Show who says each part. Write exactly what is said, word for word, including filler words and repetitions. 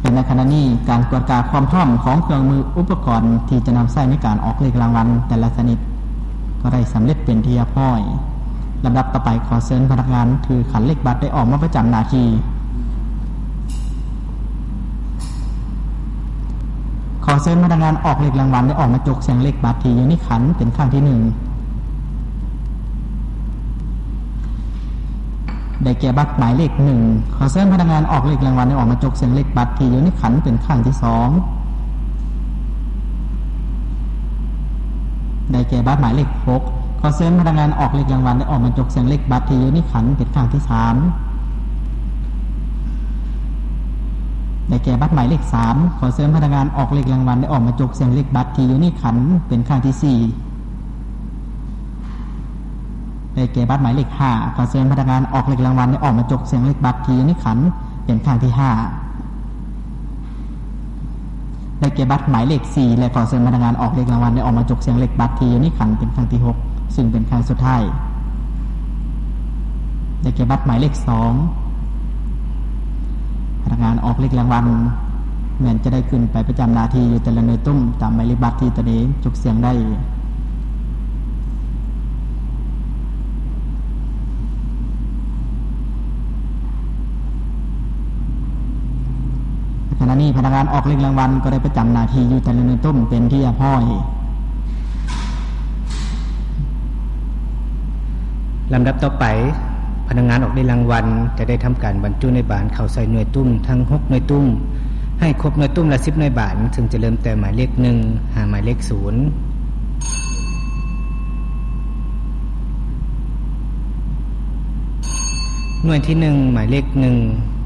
Speaker 1: ในขณะนี้การตรวจการความพร้อมของเครื่องมืออุปกรณ์ที่จะนำใช้ในการออกเลขรางวัลแต่ละชนิดก็ได้สำเร็จเป็นที่เรียบร้อยลำดับต่อไปขอเชิญพนักงานถือขันเลขบัตรได้ออกมาประจำหน้าที่ขอเชิญพนักงานออกเลขรางวัลได้ออกมาจกเสียงเลขบัตรที่อยู่ในขันเป็นครั้งที่หนึ่งได้แก่บัตรหมายเลขหนึ่งขอเชิญพนักงานออกเลขรางวัลได้ออกมาจกเสียงเลขบัตรที่อยู่ในขันเป็นครั้งที่สองได้แก่บัตรหมายเลขหกขอเชิญพนักงานออกเลขรางวัลได้ออกมาจกเสียงเลขบัตรที่อยู่ในขันเป็นครั้งที่สามได้แก่บัตรหมายเลขสามขอเชิญพนักงานออกเลขรางวัลได้ออกมาจกเสียงเลขบัตรที่อยู่ในขันเป็นครั้งที่สี่ได้แก่บัตรหมายเลขห้าขอเชิญพนักงานออกเลขรางวัลได้ออกมาจกเสียงเลขบัตรที่อยู่ในขันเป็นครั้งที่ห้าได้แก่บัตรหมายเลขสี่และขอเชิญพนักงานออกเลขรางวัลได้ออกมาจกเสียงเลขบัตรที่อยู่ในขันเป็นครั้งที่หกซึ่งเป็นครั้งสุดท้ายได้แก่บัตรหมายเลขสองพนักงานออกเลขรางวัลเหมือนจะได้ขึ้นไปประจำหน้าที่อยู่แต่ละหน่วยตุ้มตามหมายเลขบัตรที่ตนเองจกเสียงได้ขณะนี้พนักงานออกเลขรางวัลก็ได้ประจำหน้าที่อยู่แต่ละหน่วยตุ้มเป็นที่เรียบร้อย
Speaker 2: ลำดับต่อไปพนักงานออกเลขรางวัลจะได้ทำการบรรจุในบานเข้าใส่หน่วยตุ้มทั้งหกหน่วยตุ้มให้ครบหน่วยตุ้มละสิบหน่วยบานซึ่งจะเริ่มแต่หมายเลขหนึ่งหาหมายเลขศูนย์หน่วยที่หนึ่งหมายเลขหนึ่ง